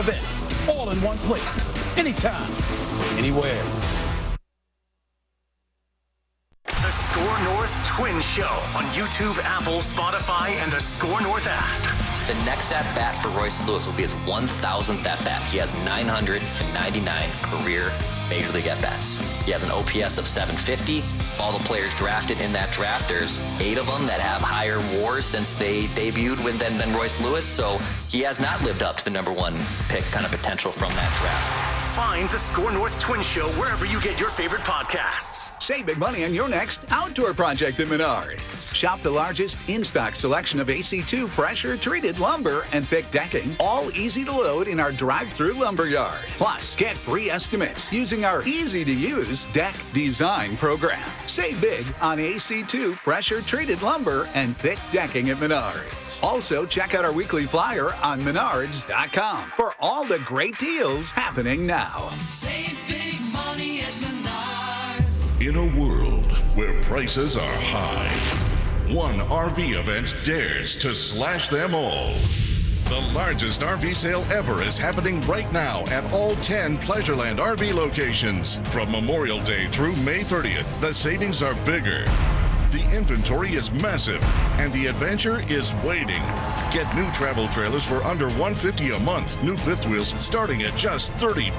events, all in one place, anytime, anywhere. The Score North Twin Show on YouTube, Apple, Spotify, and the Score North app. The next at-bat for Royce Lewis will be his 1,000th at-bat. He has 999 career Major League at-bats. He has an OPS of 750. All the players drafted in that draft, there's 8 of them that have higher WARs since they debuted than Royce Lewis, so he has not lived up to the number 1 pick kind of potential from that draft. Find the Score North Twin Show wherever you get your favorite podcasts. Save big money on your next outdoor project at Menards. Shop the largest in-stock selection of AC2 pressure-treated lumber and thick decking, all easy to load in our drive-through lumber yard. Plus, get free estimates using our easy-to-use deck design program. Save big on AC2 pressure-treated lumber and thick decking at Menards. Also, check out our weekly flyer on Menards.com for all the great deals happening now. Save big money at Menards. In a world where prices are high, one RV event dares to slash them all. The largest RV sale ever is happening right now at all 10 Pleasureland RV locations. From Memorial Day through May 30th, the savings are bigger. The inventory is massive, and the adventure is waiting. Get new travel trailers for under $150 a month. New fifth wheels starting at just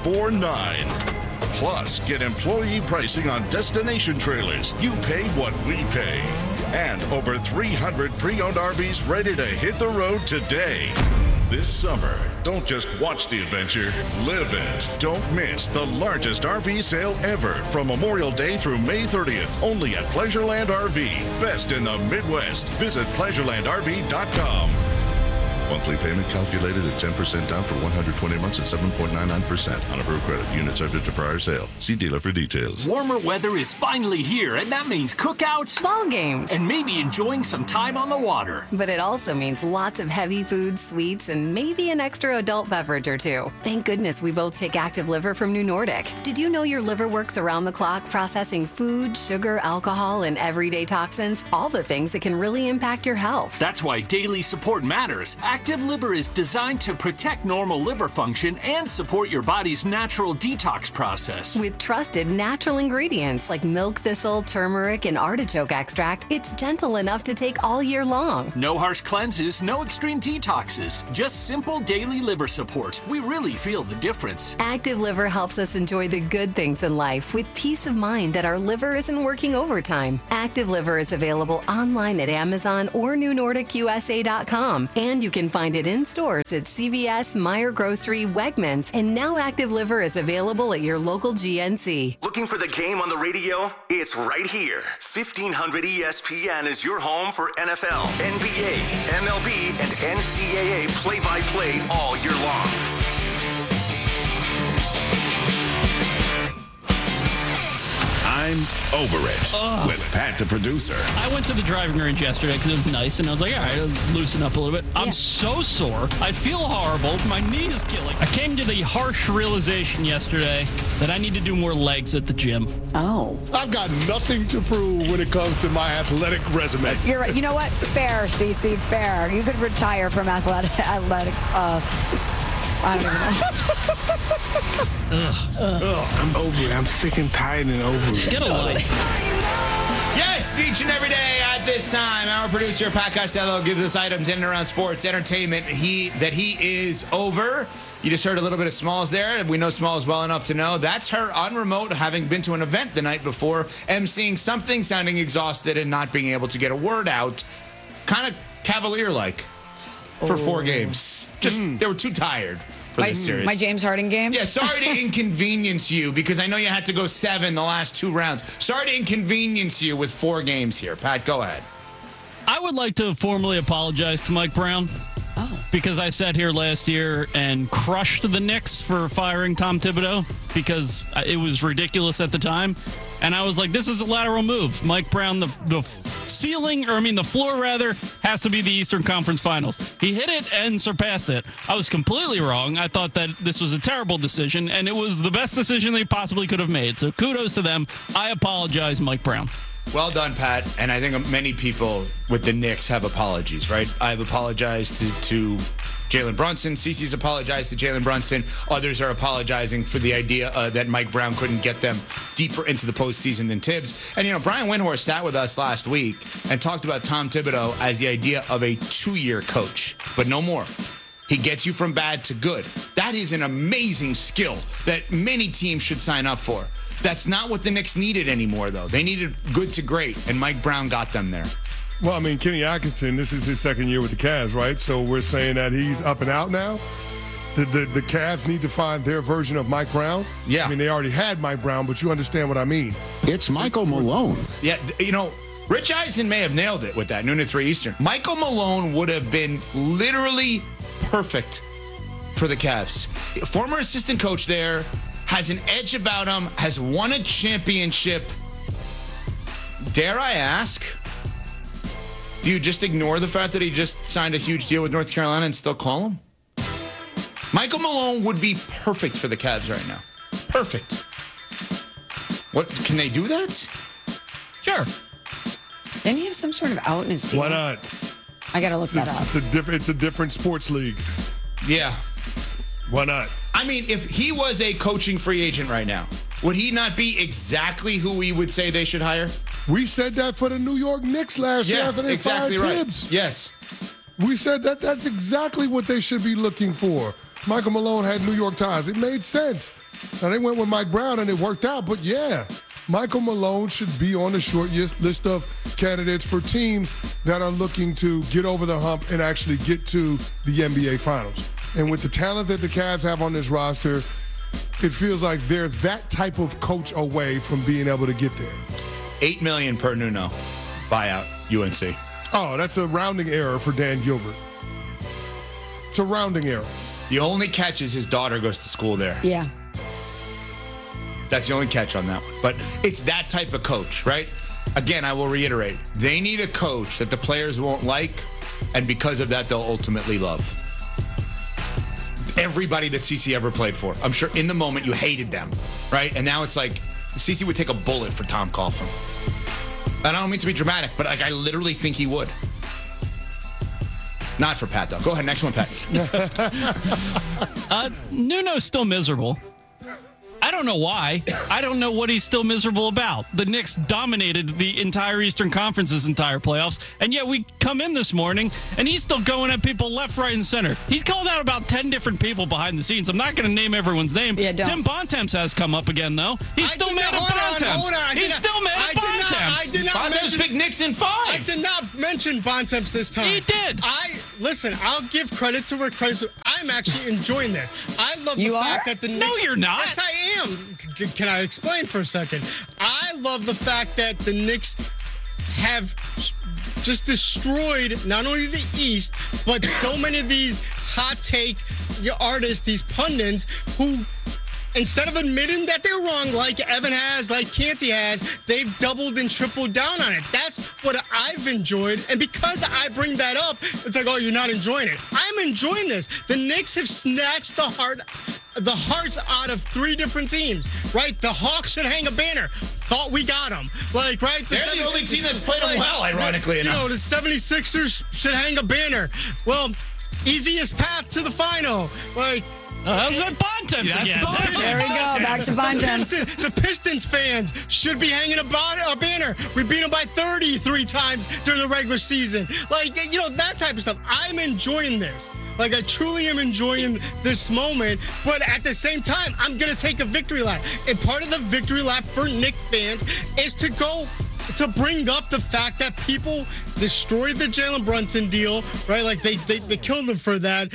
$34.9. Plus, get employee pricing on destination trailers. You pay what we pay. And over 300 pre-owned RVs ready to hit the road today. This summer, don't just watch the adventure, live it. Don't miss the largest RV sale ever from Memorial Day through May 30th, only at Pleasureland RV. Best in the Midwest. Visit pleasurelandrv.com. Monthly payment calculated at 10% down for 120 months at 7.99% on approved credit. Unit subject to prior sale. See dealer for details. Warmer weather is finally here, and that means cookouts, ball games, and maybe enjoying some time on the water. But it also means lots of heavy foods, sweets, and maybe an extra adult beverage or two. Thank goodness we both take Active Liver from New Nordic. Did you know your liver works around the clock processing food, sugar, alcohol, and everyday toxins? All the things that can really impact your health. That's why daily support matters. Active Liver is designed to protect normal liver function and support your body's natural detox process. With trusted natural ingredients like milk thistle, turmeric, and artichoke extract, it's gentle enough to take all year long. No harsh cleanses, no extreme detoxes, just simple daily liver support. We really feel the difference. Active Liver helps us enjoy the good things in life with peace of mind that our liver isn't working overtime. Active Liver is available online at Amazon or NewNordicUSA.com, and you can find it in stores at CVS, Meijer Grocery, Wegmans, and now Active Liver is available at your local GNC. Looking for the game on the radio? It's right here. 1500 ESPN is your home for NFL, NBA, MLB, and NCAA play-by-play all year long. I'm over it with Pat, the producer. I went to the driving range yesterday because it was nice, and I was like, all right, I'll loosen up a little bit. I'm so sore. I feel horrible. My knee is killing. I came to the harsh realization yesterday that I need to do more legs at the gym. Oh. I've got nothing to prove when it comes to my athletic resume. You're right. You know what? Fair, Cece, fair. You could retire from athletic. I don't even know. I'm over it. I'm sick and tired and over it. Get a life. Yes, each and every day at this time, our producer, Pat Costello, gives us items in and around sports, entertainment, that he is over. You just heard a little bit of Smalls there. We know Smalls well enough to know that's her on remote, having been to an event the night before, emceeing something, sounding exhausted, and not being able to get a word out. Kind of cavalier-like for 4 games. They were too tired for this series. My James Harden game? Yeah, sorry to inconvenience you, because I know you had to go 7 the last 2 rounds. Sorry to inconvenience you with 4 games here. Pat, go ahead. I would like to formally apologize to Mike Brown. Because I sat here last year and crushed the Knicks for firing Tom Thibodeau because it was ridiculous at the time. And I was like, this is a lateral move. Mike Brown, the floor rather, has to be the Eastern Conference Finals. He hit it and surpassed it. I was completely wrong. I thought that this was a terrible decision, and it was the best decision they possibly could have made. So kudos to them. I apologize, Mike Brown. Well done, Pat. And I think many people with the Knicks have apologies, right? I've apologized to Jalen Brunson. Cece's apologized to Jalen Brunson. Others are apologizing for the idea that Mike Brown couldn't get them deeper into the postseason than Tibbs. And, Brian Windhorst sat with us last week and talked about Tom Thibodeau as the idea of a 2-year coach, but no more. He gets you from bad to good. That is an amazing skill that many teams should sign up for. That's not what the Knicks needed anymore, though. They needed good to great, and Mike Brown got them there. Well, I mean, Kenny Atkinson, this is his second year with the Cavs, right? So we're saying that he's up and out now. The Cavs need to find their version of Mike Brown. Yeah. I mean, they already had Mike Brown, but you understand what I mean. It's Michael Malone. Yeah, Rich Eisen may have nailed it with that, noon to 3 Eastern. Michael Malone would have been literally perfect for the Cavs. Former assistant coach there, has an edge about him, has won a championship. Dare I ask, do you just ignore the fact that he just signed a huge deal with North Carolina and still call him? Michael Malone would be perfect for the Cavs right now. Perfect. What, can they do that? Sure. Didn't he have some sort of out in his deal? Why not? I got to look that up. It's a different sports league. Yeah. Why not? I mean, if he was a coaching free agent right now, would he not be exactly who we would say they should hire? We said that for the New York Knicks last year after they fired Tibbs. Yes. We said that that's exactly what they should be looking for. Michael Malone had New York ties. It made sense. Now, they went with Mike Brown, and it worked out. But, yeah, Michael Malone should be on the short list of candidates for teams that are looking to get over the hump and actually get to the NBA Finals. And with the talent that the Cavs have on this roster, it feels like they're that type of coach away from being able to get there. $8 million per Nuno buyout, UNC. Oh, that's a rounding error for Dan Gilbert. It's a rounding error. The only catch is his daughter goes to school there. Yeah. That's the only catch on that one. But it's that type of coach, right? Again, I will reiterate. They need a coach that the players won't like, and because of that, they'll ultimately love. Everybody that CeCe ever played for. I'm sure in the moment you hated them, right? And now it's like CeCe would take a bullet for Tom Coughlin. And I don't mean to be dramatic, but I literally think he would. Not for Pat, though. Go ahead, next one, Pat. Nuno's still miserable. I don't know why. I don't know what he's still miserable about. The Knicks dominated the entire Eastern Conference's entire playoffs, and yet we come in this morning, and he's still going at people left, right, and center. He's called out about 10 different people behind the scenes. I'm not going to name everyone's name. Yeah, don't. Tim Bontemps has come up again, though. He's still mad at Bontemps. He's still mad at Bontemps. Bontemps picked Knicks in 5. I did not mention Bontemps this time. He did. Listen, I'll give credit to where credit's due. I'm actually enjoying this. I love the fact that the Knicks... No, you're not. Yes, I am. Can I explain for a second? I love the fact that the Knicks have just destroyed not only the East, but so many of these hot take artists, these pundits who... Instead of admitting that they're wrong, like Evan has, like Canty has, they've doubled and tripled down on it. That's what I've enjoyed. And because I bring that up, it's like, oh, you're not enjoying it. I'm enjoying this. The Knicks have snatched the hearts out of 3 different teams, right? The Hawks should hang a banner. Thought we got them. Right? They're the only team that's played them well, ironically enough. The 76ers should hang a banner. Well, easiest path to the final. That was at Bontemps again. There we go. Back to Bontemps. The Pistons fans should be hanging a banner. We beat them by 33 times during the regular season. That type of stuff. I'm enjoying this. I truly am enjoying this moment. But at the same time, I'm going to take a victory lap. And part of the victory lap for Knicks fans is to bring up the fact that people destroyed the Jalen Brunson deal, right? They killed them for that.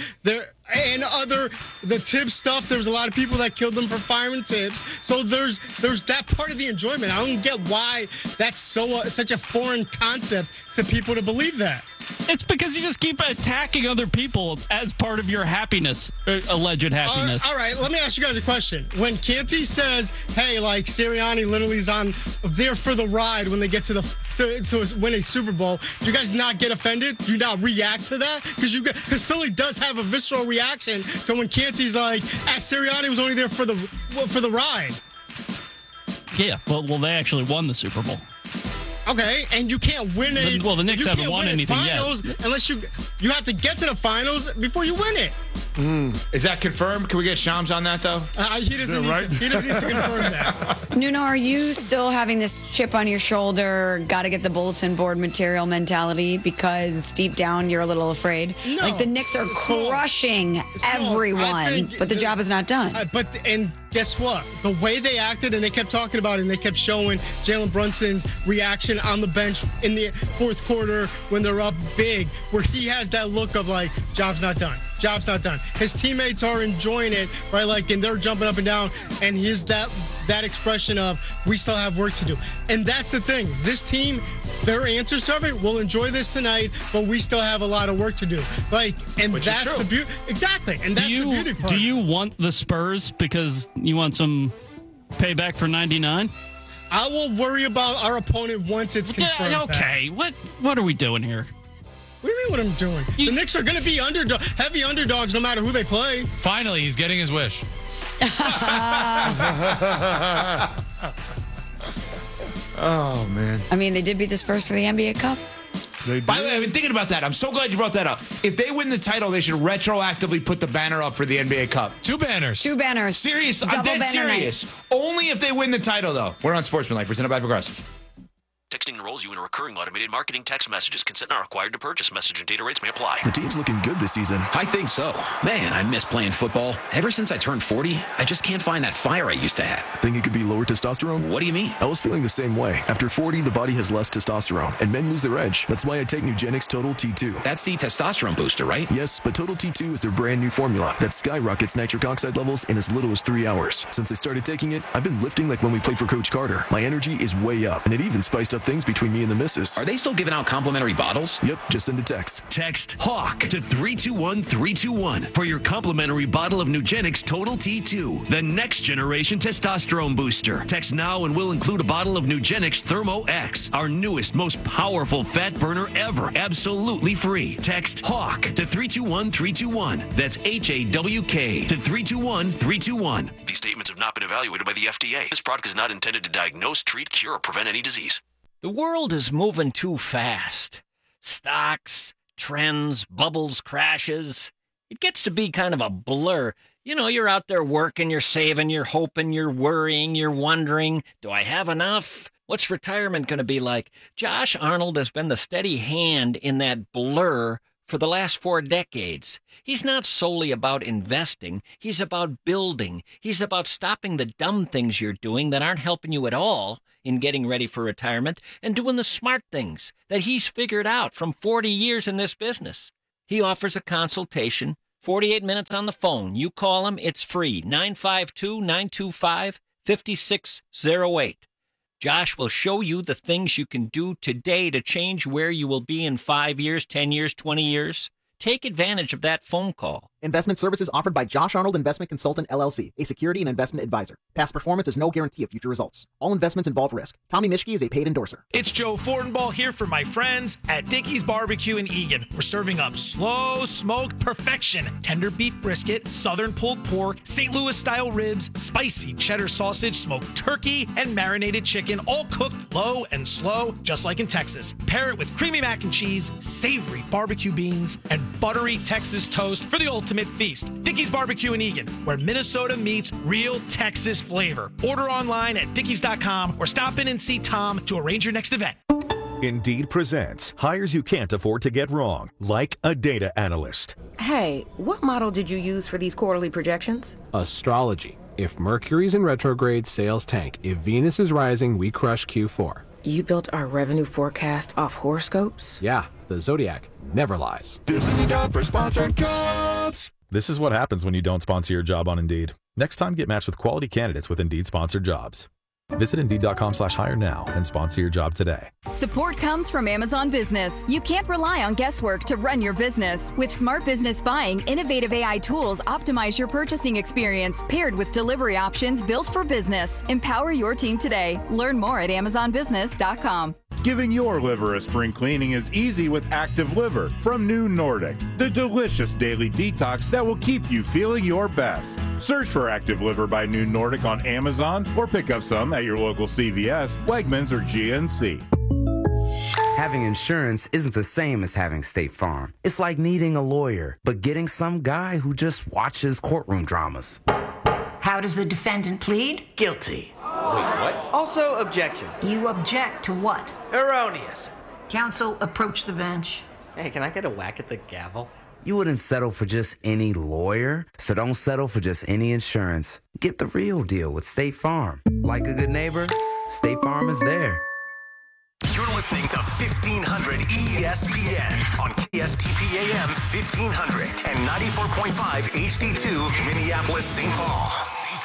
The Tibbs stuff, there was a lot of people that killed them for firing Tibbs. So there's that part of the enjoyment. I don't get why that's such a foreign concept to people to believe that. It's because you just keep attacking other people as part of your happiness, alleged happiness. All right, let me ask you guys a question. When Canty says, hey, Sirianni literally is on there for the ride when they get to win a Super Bowl, do you guys not get offended? Do you not react to that? Because Philly does have a visceral reaction to when Canty's like, Sirianni was only there for the ride. Yeah, well, they actually won the Super Bowl. Okay, and you can't win it. Well, the Knicks haven't won anything finals yet. Unless you have to get to the finals before you win it. Is that confirmed? Can we get Shams on that, though? He doesn't need to confirm that. Nuno, are you still having this chip on your shoulder, got to get the bulletin board material mentality because deep down you're a little afraid? No. Like the Knicks are crushing everyone, but the job is not done. And guess what? The way they acted, and they kept talking about it, and they kept showing Jalen Brunson's reaction on the bench in the fourth quarter when they're up big, where he has that look of like, job's not done. Job's not done. His teammates are enjoying it, right? Like, and they're jumping up and down, and he's that expression of, we still have work to do. And that's the thing. This team, their answers to it, we'll enjoy this tonight, but we still have a lot of work to do. Like, and Which that's the beauty. Exactly. And that's the beauty part. Do you want the Spurs because you want some payback for 99? I will worry about our opponent once it's confirmed. Okay. What are we doing here? What do you mean what I'm doing? The Knicks are going to be heavy underdogs no matter who they play. Finally, he's getting his wish. Oh, man. I mean, they did beat the Spurs for the NBA Cup. By the way, I've been thinking about that. I'm so glad you brought that up. If they win the title, they should retroactively put the banner up for the NBA Cup. 2 banners. 2 banners. Serious. I'm Double dead banner serious. Only if they win the title, though. We're on Sportsmanlike, presented by Progressive. Texting enrolls you in a recurring automated marketing text messages. Consent not required to purchase. Message and data rates may apply. The team's looking good this season. I think so. Man, I miss playing football. Ever since I turned 40, I just can't find that fire I used to have. Think it could be lower testosterone? What do you mean? I was feeling the same way. After 40, the body has less testosterone, and men lose their edge. That's why I take Nugenix Total T2. That's the testosterone booster, right? Yes, but Total T2 is their brand new formula that skyrockets nitric oxide levels in as little as 3 hours. Since I started taking it, I've been lifting like when we played for Coach Carter. My energy is way up, and it even spiced up things between me and the missus. Are they still giving out complimentary bottles? Yep, just send a text. Text HAWK to 321-321 for your complimentary bottle of Nugenix Total T2, the next generation testosterone booster. Text now and we'll include a bottle of Nugenix Thermo X, our newest, most powerful fat burner ever, absolutely free. Text HAWK to 321-321. That's HAWK to 321-321. These statements have not been evaluated by the FDA. This product is not intended to diagnose, treat, cure, or prevent any disease. The world is moving too fast. Stocks, trends, bubbles, crashes. It gets to be kind of a blur. You know, you're out there working, you're saving, you're hoping, you're worrying, you're wondering, do I have enough? What's retirement going to be like? Josh Arnold has been the steady hand in that blur for the last 4 decades. He's not solely about investing. He's about building. He's about stopping the dumb things you're doing that aren't helping you at all in getting ready for retirement and doing the smart things that he's figured out from 40 years in this business. He offers a consultation, 48 minutes on the phone. You call him, it's free, 952-925-5608. Josh will show you the things you can do today to change where you will be in 5 years, 10 years, 20 years. Take advantage of that phone call. Investment services offered by Josh Arnold Investment Consultant, LLC, a security and investment advisor. Past performance is no guarantee of future results. All investments involve risk. Tommy Mischke is a paid endorser. It's Joe Fortenbaugh here for my friends at Dickey's Barbecue in Eagan. We're serving up slow smoked perfection. Tender beef brisket, southern pulled pork, St. Louis style ribs, spicy cheddar sausage, smoked turkey, and marinated chicken, all cooked low and slow, just like in Texas. Pair it with creamy mac and cheese, savory barbecue beans, and buttery Texas toast for the ultimate feast. Dickey's Barbecue in Eagan, where Minnesota meets real Texas flavor. Order online at dickeys.com or stop in and see Tom to arrange your next event. Indeed presents hires you can't afford to get wrong, like a data analyst. Hey, what model did you use for these quarterly projections? Astrology. If Mercury's in retrograde, sales tank. If Venus is rising, we crush Q4. You built our revenue forecast off horoscopes? Yeah, the Zodiac never lies. This is the job for sponsored jobs. This is what happens when you don't sponsor your job on Indeed. Next time, get matched with quality candidates with Indeed sponsored jobs. Visit Indeed.com/hire now and sponsor your job today. Support comes from Amazon Business. You can't rely on guesswork to run your business. With Smart Business Buying, innovative AI tools optimize your purchasing experience, paired with delivery options built for business. Empower your team today. Learn more at AmazonBusiness.com. Giving your liver a spring cleaning is easy with Active Liver from New Nordic, the delicious daily detox that will keep you feeling your best. Search for Active Liver by New Nordic on Amazon or pick up some at your local CVS, Wegmans, or GNC. Having insurance isn't the same as having State Farm. It's like needing a lawyer, but getting some guy who just watches courtroom dramas. How does the defendant plead? Guilty. Wait, what? Also, objection. You object to what? Erroneous. Counsel, approach the bench. Hey, can I get a whack at the gavel? You wouldn't settle for just any lawyer, so don't settle for just any insurance. Get the real deal with State Farm. Like a good neighbor, State Farm is there. You're listening to 1500 ESPN on KSTP AM 1500 and 94.5 HD2 Minneapolis, St. Paul.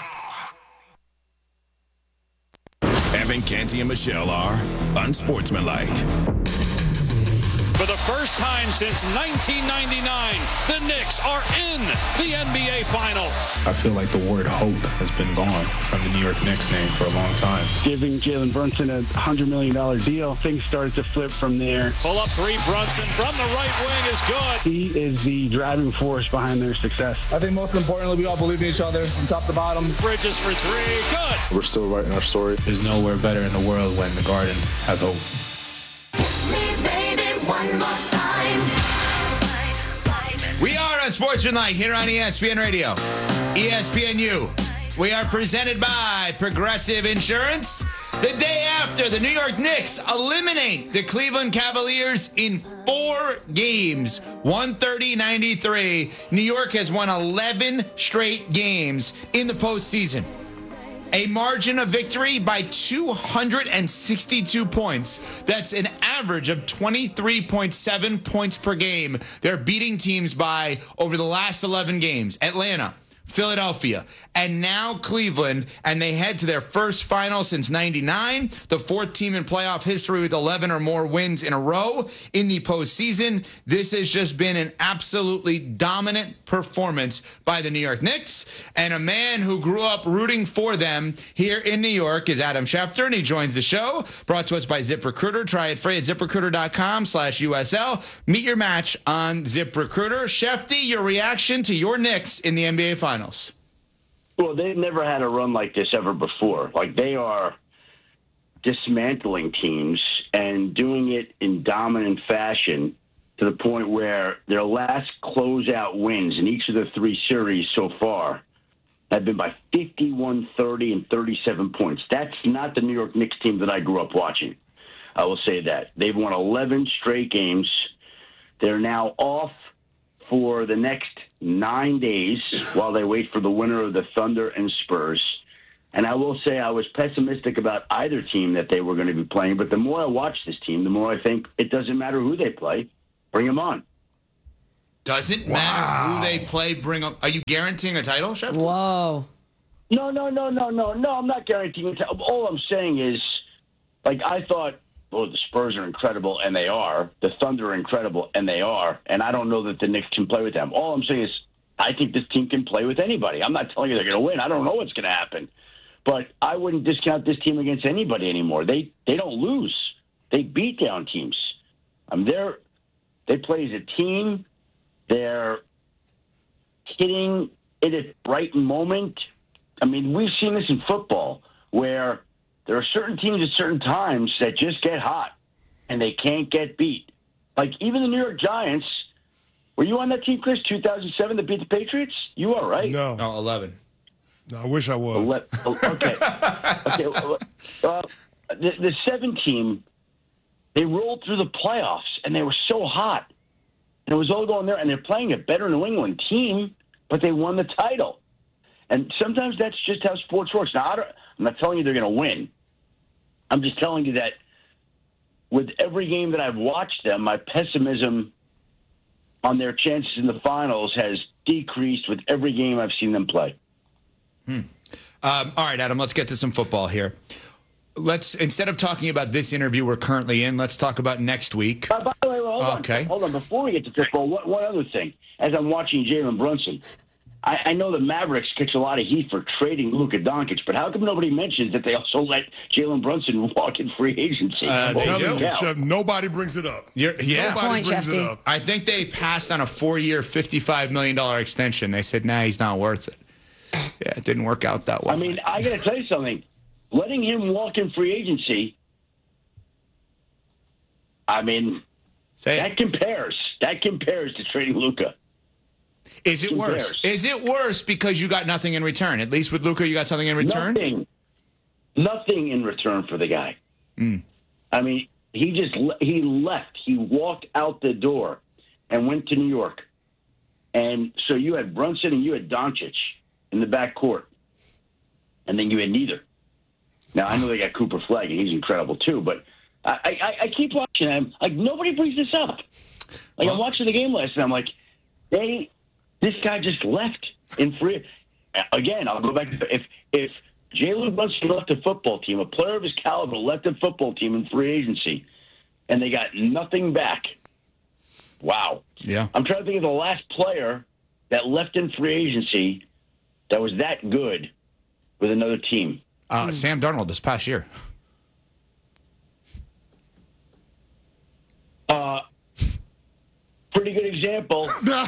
Evan Canty and Michelle are unsportsmanlike. For the first time since 1999, the Knicks are in the NBA Finals. I feel like the word hope has been gone from the New York Knicks name for a long time. Giving Jalen Brunson a $100 million deal, things started to flip from there. Pull up three, Brunson from the right wing is good. He is the driving force behind their success. I think most importantly, we all believe in each other from top to bottom. Bridges for three, good. We're still writing our story. There's nowhere better in the world when the Garden has hope. One more time. We are on Sportsmanlike here on ESPN Radio. ESPNU. We are presented by Progressive Insurance. The day after the New York Knicks eliminate the Cleveland Cavaliers in 4 games, 130-93, New York has won 11 straight games in the postseason. A margin of victory by 262 points. That's an average of 23.7 points per game. They're beating teams by over the last 11 games. Atlanta, Philadelphia, and now Cleveland, and they head to their first final since 99, the 4th team in playoff history with 11 or more wins in a row in the postseason. This has just been an absolutely dominant performance by the New York Knicks, and a man who grew up rooting for them here in New York is Adam Schefter, and he joins the show, brought to us by ZipRecruiter. Try it free at ZipRecruiter.com/USL. Meet your match on ZipRecruiter. Shefty, your reaction to your Knicks in the NBA Finals? Well, they've never had a run like this ever before. Like, they are dismantling teams and doing it in dominant fashion to the point where their last closeout wins in each of the 3 series so far have been by 51, 30, and 37 points. That's not the New York Knicks team that I grew up watching. I will say that. They've won 11 straight games. They're now off for the next 9 days while they wait for the winner of the Thunder and Spurs. And I will say I was pessimistic about either team that they were going to be playing, but the more I watch this team, the more I think it doesn't matter who they play. Bring them on. Doesn't matter who they play, bring them. Are you guaranteeing a title, Schefter? Whoa. No, I'm not guaranteeing it. All I'm saying is, like, I thought, well, the Spurs are incredible, and they are. The Thunder are incredible, and they are. And I don't know that the Knicks can play with them. All I'm saying is I think this team can play with anybody. I'm not telling you they're going to win. I don't know what's going to happen. But I wouldn't discount this team against anybody anymore. They don't lose. They beat down teams. They play as a team. They're hitting it at right moment. I mean, we've seen this in football where there are certain teams at certain times that just get hot and they can't get beat. Like even the New York Giants. Were you on that team, Chris, 2007 that beat the Patriots? You are, right? No. No, 11. No, I wish I was. Okay. The 7 team, they rolled through the playoffs and they were so hot. And it was all going there, and they're playing a better New England team, but they won the title. And sometimes that's just how sports works. Now, I'm not telling you they're going to win. I'm just telling you that with every game that I've watched them, my pessimism on their chances in the finals has decreased with every game I've seen them play. All right, Adam, let's get to some football here. Instead of talking about this interview we're currently in, let's talk about next week. By the way, hold on. Before we get to football, one other thing. As I'm watching Jalen Brunson, I know the Mavericks catch a lot of heat for trading Luka Doncic, but how come nobody mentions that they also let Jalen Brunson walk in free agency? Nobody brings it up. Nobody brings it up. I think they passed on a 4-year, $55 million extension. They said, nah, he's not worth it. Yeah, it didn't work out that well. I mean, I got to tell you something. Letting him walk in free agency I mean, that compares. That compares to trading Luka. Is it worse? Is it worse because you got nothing in return? At least with Luka, you got something in return? Nothing in return for the guy. I mean, he left. He walked out the door and went to New York. And so you had Brunson and you had Doncic in the backcourt. And then you had neither. Now, I know they got Cooper Flagg, and he's incredible too, but I keep watching him. Like, nobody brings this up. Like, I'm watching the game last night. I'm like, this guy just left in free. Again, I'll go back to if Jalen Brunson left the football team, a player of his caliber left the football team in free agency, and they got nothing back. Wow. Yeah. I'm trying to think of the last player that left in free agency that was that good with another team. Sam Darnold this past year. Pretty good example.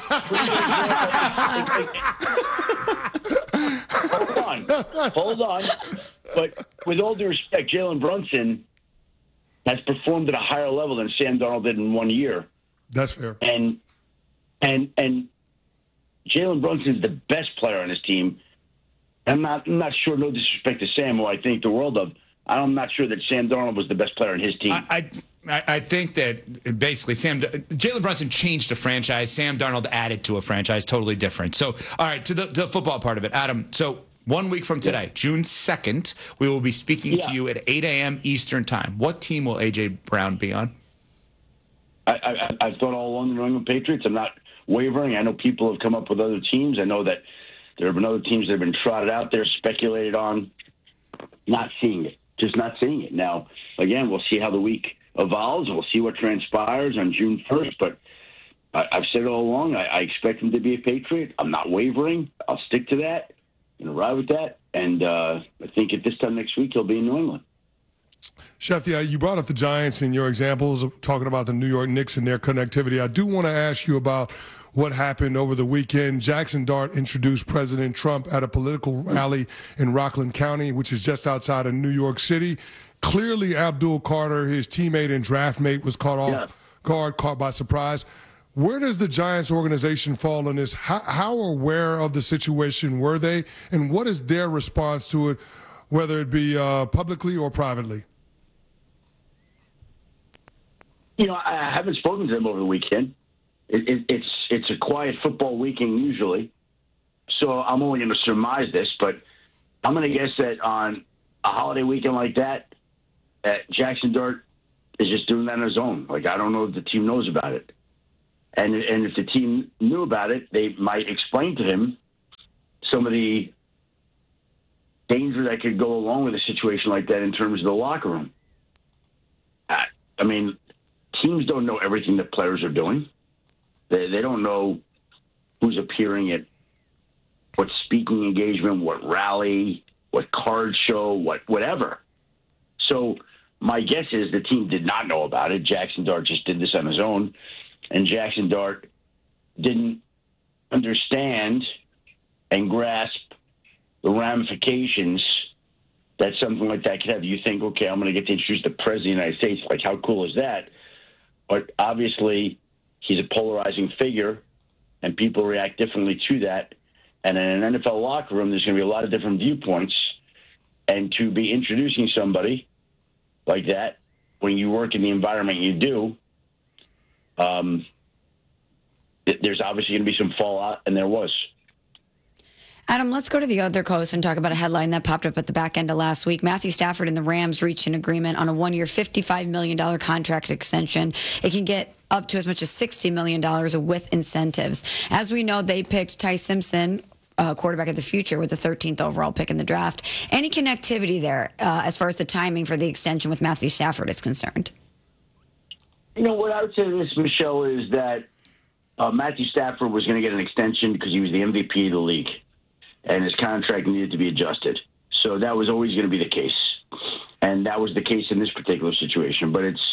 Hold on. But with all due respect, Jalen Brunson has performed at a higher level than Sam Darnold did in 1 year. That's fair. And Jalen Brunson is the best player on his team. I'm not sure, no disrespect to Sam, who I think the world of. I'm not sure that Sam Darnold was the best player on his team. I think that basically Jalen Brunson changed a franchise. Sam Darnold added to a franchise, totally different. So, all right, to the football part of it, Adam. So 1 week from today, June 2nd, we will be speaking to you at 8 a.m. Eastern time. What team will A.J. Brown be on? I've thought all along the New England Patriots. I'm not wavering. I know people have come up with other teams. I know that there have been other teams that have been trotted out there, speculated on, not seeing it. Just not seeing it. Now, again, we'll see how the week evolves. We'll see what transpires on June 1st. But I've said it all along, I expect him to be a Patriot. I'm not wavering. I'll stick to that and ride with that. And I think at this time next week, he'll be in New England. Shefty, you brought up the Giants in your examples of talking about the New York Knicks and their connectivity. I do want to ask you about what happened over the weekend. Jackson Dart introduced President Trump at a political rally in Rockland County, which is just outside of New York City. Clearly, Abdul Carter, his teammate and draft mate, was caught off guard, caught by surprise. Where does the Giants organization fall in this? How aware of the situation were they? And what is their response to it, whether it be publicly or privately? You know, I haven't spoken to them over the weekend. It's a quiet football weekend usually, so I'm only going to surmise this, but I'm going to guess that on a holiday weekend like that Jackson Dart is just doing that on his own. Like, I don't know if the team knows about it. And if the team knew about it, they might explain to him some of the danger that could go along with a situation like that in terms of the locker room. I mean, teams don't know everything that players are doing. They don't know who's appearing at what speaking engagement, what rally, what card show, whatever. So my guess is the team did not know about it. Jackson Dart just did this on his own, and Jackson Dart didn't understand and grasp the ramifications that something like that could have. You think, okay, I'm going to get to introduce the President of the United States. Like, how cool is that? But obviously, he's a polarizing figure, and people react differently to that. And in an NFL locker room, there's going to be a lot of different viewpoints. And to be introducing somebody like that when you work in the environment you do, there's obviously going to be some fallout, and there was. Adam, let's go to the other coast and talk about a headline that popped up at the back end of last week. Matthew Stafford and the Rams reached an agreement on a one-year $55 million contract extension. It can get up to as much as $60 million with incentives. As we know, they picked Ty Simpson, quarterback of the future, with the 13th overall pick in the draft. Any connectivity there as far as the timing for the extension with Matthew Stafford is concerned? You know, what I would say to this, Michelle, is that Matthew Stafford was going to get an extension because he was the MVP of the league, and his contract needed to be adjusted. So that was always going to be the case. And that was the case in this particular situation. But it's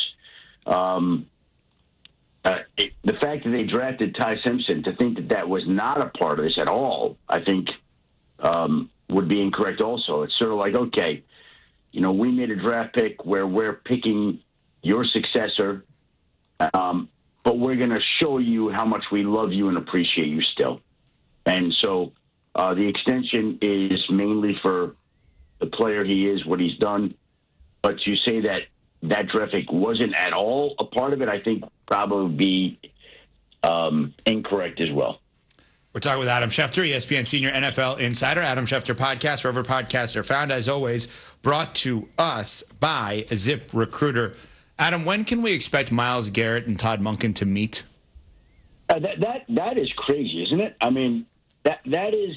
the fact that they drafted Ty Simpson, to think that that was not a part of this at all, I think would be incorrect also. It's sort of like, okay, you know, we made a draft pick where we're picking your successor But we're going to show you how much we love you and appreciate you still. And so the extension is mainly for the player he is, what he's done. But to say that draft pick wasn't at all a part of it, I think probably would be incorrect as well. We're talking with Adam Schefter, ESPN Senior NFL Insider. Adam Schefter Podcast, wherever podcasts are found, as always, brought to us by ZipRecruiter. Adam, when can we expect Myles Garrett and Todd Monken to meet? That is crazy, isn't it? I mean, that is.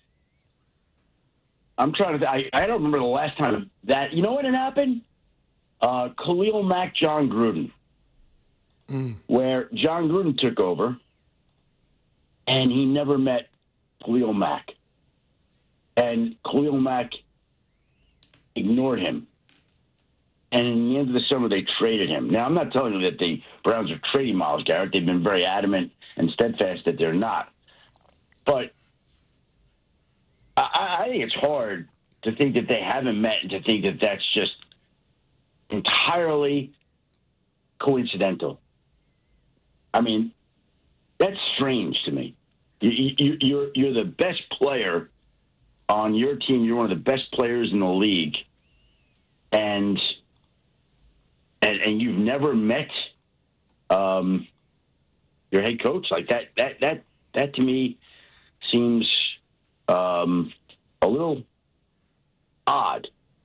I'm trying to. I don't remember the last time that. You know when it happened? Khalil Mack, John Gruden, where John Gruden took over, and he never met Khalil Mack, and Khalil Mack ignored him. And in the end of the summer, they traded him. Now, I'm not telling you that the Browns are trading Myles Garrett. They've been very adamant and steadfast that they're not. But I think it's hard to think that they haven't met and to think that that's just entirely coincidental. I mean, that's strange to me. You're the best player on your team. You're one of the best players in the league. And you've never met your head coach like that to me seems a little odd.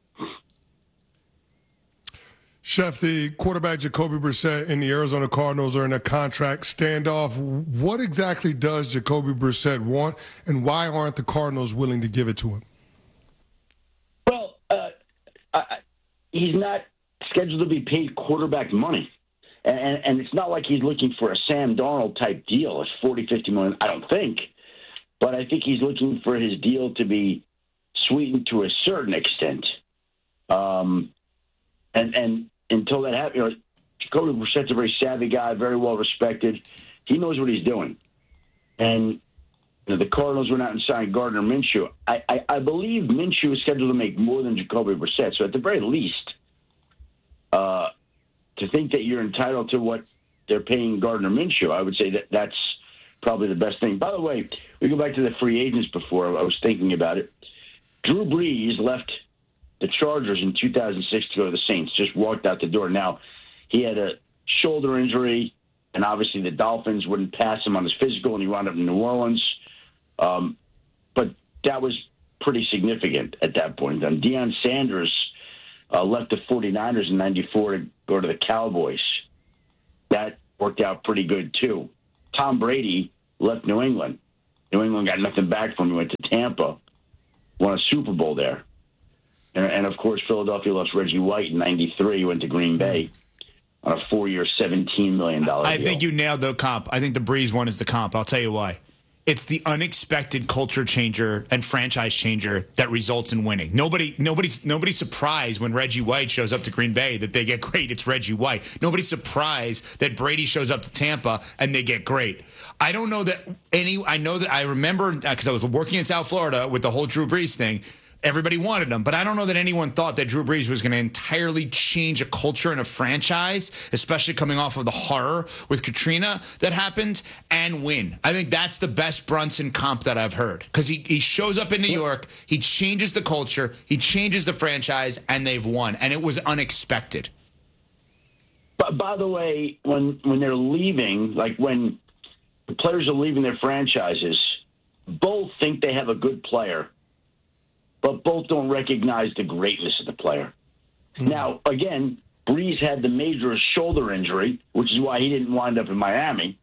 Chef, the quarterback Jacoby Brissett and the Arizona Cardinals are in a contract standoff. What exactly does Jacoby Brissett want, and why aren't the Cardinals willing to give it to him? Well, he's not scheduled to be paid quarterback money. And it's not like he's looking for a Sam Darnold type deal. It's $40, $50 million, I don't think. But I think he's looking for his deal to be sweetened to a certain extent. And until that happens, Jacoby Brissett's a very savvy guy, very well respected. He knows what he's doing. And the Cardinals went out and signed Gardner Minshew. I believe Minshew is scheduled to make more than Jacoby Brissett. So at the very least, to think that you're entitled to what they're paying Gardner Minshew, I would say that that's probably the best thing. By the way, we go back to the free agents before. I was thinking about it. Drew Brees left the Chargers in 2006 to go to the Saints, just walked out the door. Now, he had a shoulder injury, and obviously the Dolphins wouldn't pass him on his physical, and he wound up in New Orleans. But that was pretty significant at that point. And Deion Sanders left the 49ers in 94 to go to the Cowboys. That worked out pretty good, too. Tom Brady left New England. New England got nothing back from him. He went to Tampa, won a Super Bowl there. And of course, Philadelphia lost Reggie White in 93. He went to Green Bay on a 4-year, $17 million deal. I think you nailed the comp. I think the Breeze one is the comp. I'll tell you why. It's the unexpected culture changer and franchise changer that results in winning. Nobody's surprised when Reggie White shows up to Green Bay that they get great. It's Reggie White. Nobody's surprised that Brady shows up to Tampa and they get great. I don't know that I know that I remember because I was working in South Florida with the whole Drew Brees thing. Everybody wanted him, but I don't know that anyone thought that Drew Brees was going to entirely change a culture and a franchise, especially coming off of the horror with Katrina that happened, and win. I think that's the best Brunson comp that I've heard because he shows up in New York, he changes the culture, he changes the franchise, and they've won, and it was unexpected. But by the way, when they're leaving, like when the players are leaving their franchises, both think they have a good player, but both don't recognize the greatness of the player. Mm-hmm. Now, again, Brees had the major shoulder injury, which is why he didn't wind up in Miami.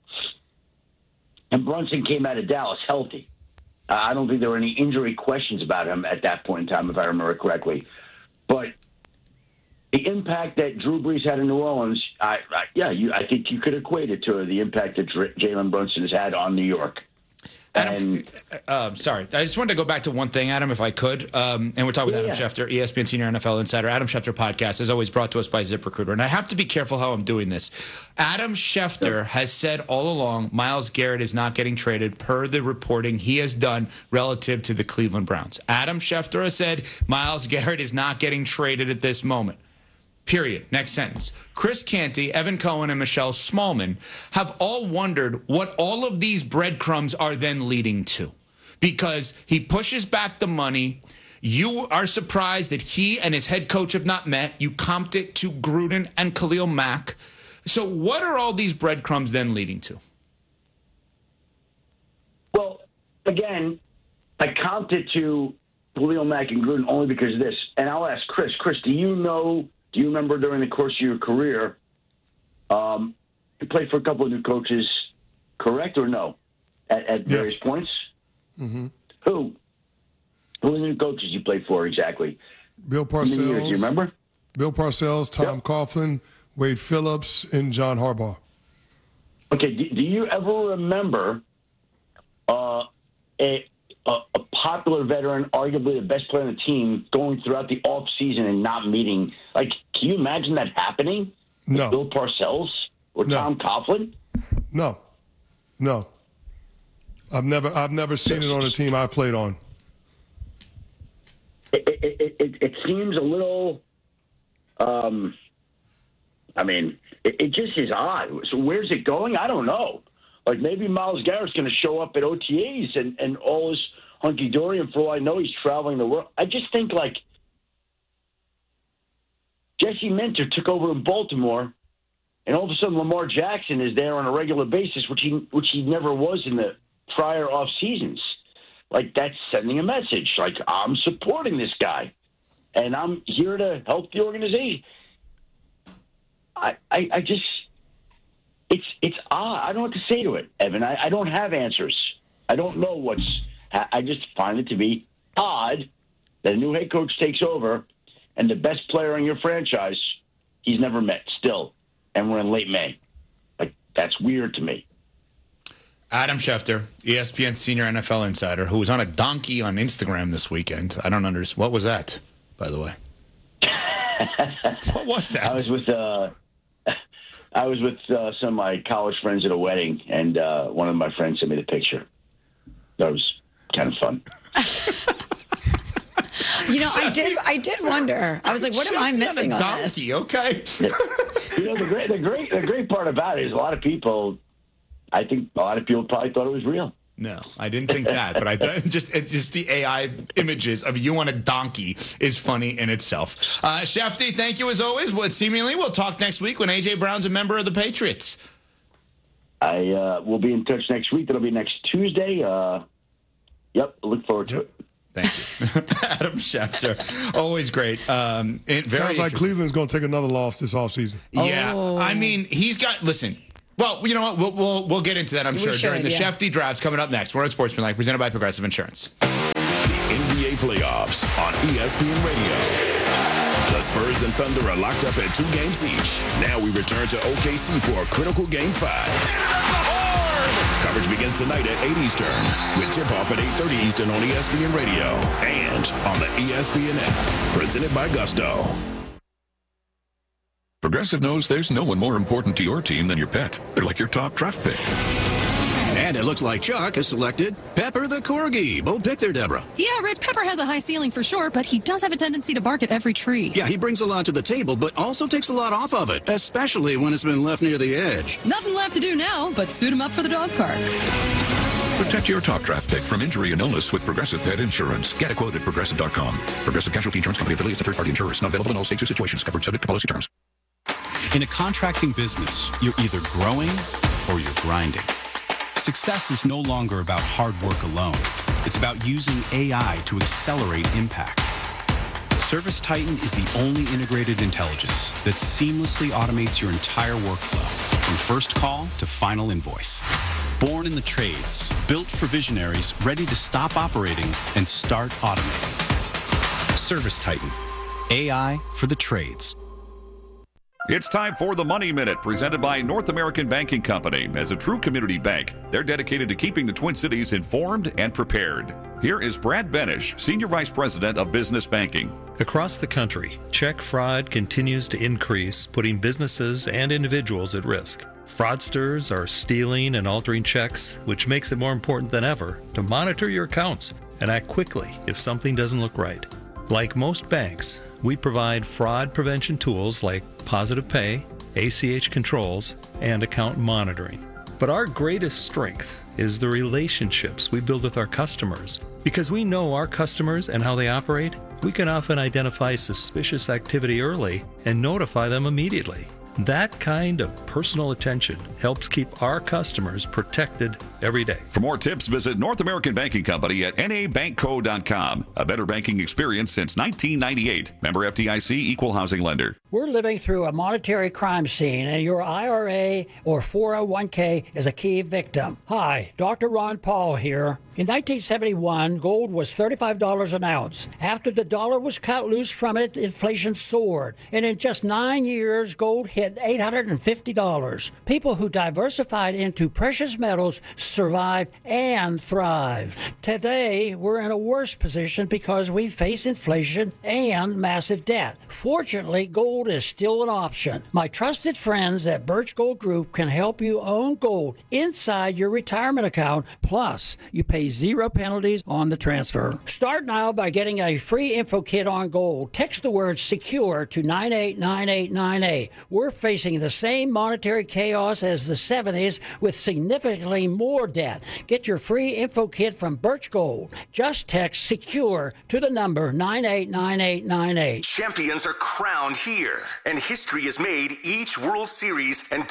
And Brunson came out of Dallas healthy. I don't think there were any injury questions about him at that point in time, if I remember correctly. But the impact that Drew Brees had in New Orleans, I think you could equate it to the impact that Jalen Brunson has had on New York. Adam, sorry. I just wanted to go back to one thing, Adam, if I could. And we're talking with Adam Schefter, ESPN Senior NFL Insider. Adam Schefter Podcast is always brought to us by ZipRecruiter. And I have to be careful how I'm doing this. Adam Schefter has said all along Myles Garrett is not getting traded per the reporting he has done relative to the Cleveland Browns. Adam Schefter has said Myles Garrett is not getting traded at this moment. Period. Next sentence. Chris Canty, Evan Cohen, and Michelle Smallman have all wondered what all of these breadcrumbs are then leading to. Because he pushes back the money. You are surprised that he and his head coach have not met. You comped it to Gruden and Khalil Mack. So what are all these breadcrumbs then leading to? Well, again, I comped it to Khalil Mack and Gruden only because of this. And I'll ask Chris. Chris, do you remember during the course of your career, you played for a couple of new coaches, correct or no, at various points? Mm-hmm. Who are the new coaches you played for exactly? Bill Parcells. How many years, do you remember? Bill Parcells, Tom Coughlin, Wade Phillips, and John Harbaugh. Okay, do you ever remember a popular veteran, arguably the best player on the team, going throughout the off season and not meeting? Like, can you imagine that happening? No. Bill Parcells or Tom Coughlin? No. I've never seen it on a team I played on. It seems a little. It just is odd. So where's it going? I don't know. Like, maybe Myles Garrett's going to show up at OTAs and all is hunky-dory, and for all I know, he's traveling the world. I just think, like, Jesse Minter took over in Baltimore, and all of a sudden Lamar Jackson is there on a regular basis, which he never was in the prior off seasons. Like, that's sending a message. Like, I'm supporting this guy, and I'm here to help the organization. I just, it's odd. I don't know what to say to it, Evan. I don't have answers. I don't know I just find it to be odd that a new head coach takes over and the best player in your franchise he's never met still, and we're in late May. Like, that's weird to me. Adam Schefter, ESPN senior NFL insider, who was on a donkey on Instagram this weekend. I don't understand. What was that, by the way? What was that? I was with some of my college friends at a wedding, and one of my friends sent me the picture. That was kind of fun. I did wonder. I was like, what am I missing on this? Okay. The great part about it is I think a lot of people probably thought it was real. No, I didn't think that, but I thought just the AI images of you on a donkey is funny in itself. Shefty, thank you as always. We'll talk next week when A.J. Brown's a member of the Patriots. I will be in touch next week. That'll be next Tuesday. Yep, look forward to it. Thank you. Adam Schefter, always great. Sounds like Cleveland's going to take another loss this offseason. Yeah, I mean, listen. Well, you know what? We'll get into that, I'm sure, during the Shefty Drafts coming up next. We're on Sportsmanlike, presented by Progressive Insurance. The NBA playoffs on ESPN Radio. The Spurs and Thunder are locked up at 2 games each. Now we return to OKC for a critical Game 5. Coverage begins tonight at 8 Eastern with tip-off at 8:30 Eastern on ESPN Radio and on the ESPN app. Presented by Gusto. Progressive knows there's no one more important to your team than your pet. They're like your top draft pick. And it looks like Chuck has selected Pepper the Corgi. Bold pick there, Deborah. Yeah, Red Pepper has a high ceiling for sure, but he does have a tendency to bark at every tree. Yeah, he brings a lot to the table, but also takes a lot off of it, especially when it's been left near the edge. Nothing left to do now but suit him up for the dog park. Protect your top draft pick from injury and illness with Progressive Pet Insurance. Get a quote at Progressive.com. Progressive Casualty Insurance Company affiliates and third-party insurers. Not available in all states or situations. Covered subject to policy terms. In a contracting business, you're either growing or you're grinding. Success is no longer about hard work alone. It's about using AI to accelerate impact. ServiceTitan is the only integrated intelligence that seamlessly automates your entire workflow, from first call to final invoice. Born in the trades, built for visionaries ready to stop operating and start automating. ServiceTitan, AI for the trades. It's time for the Money Minute, presented by North American Banking Company. As a true community bank, they're dedicated to keeping the Twin Cities informed and prepared. Here is Brad Benish, Senior Vice President of Business Banking. Across the country, check fraud continues to increase, putting businesses and individuals at risk. Fraudsters are stealing and altering checks, which makes it more important than ever to monitor your accounts and act quickly if something doesn't look right. Like most banks, We provide fraud prevention tools like Positive Pay, ACH controls, and account monitoring. But our greatest strength is the relationships we build with our customers. Because we know our customers and how they operate, we can often identify suspicious activity early and notify them immediately. That kind of personal attention helps keep our customers protected every day. For more tips, visit North American Banking Company at nabankco.com. A better banking experience since 1998. Member FDIC, Equal Housing Lender. We're living through a monetary crime scene, and your IRA or 401k is a key victim. Hi, Dr. Ron Paul here. In 1971, gold was $35 an ounce. After the dollar was cut loose from it, inflation soared. And in just 9 years, gold hit $850. People who diversified into precious metals survived and thrived. Today, we're in a worse position because we face inflation and massive debt. Fortunately, gold is still an option. My trusted friends at Birch Gold Group can help you own gold inside your retirement account. Plus, you pay zero penalties on the transfer. Start now by getting a free info kit on gold. Text the word SECURE to 989898. We're facing the same monetary chaos as the 70s with significantly more debt. Get your free info kit from Birch Gold. Just text SECURE to the number 989898. Champions are crowned here, and history is made each World Series and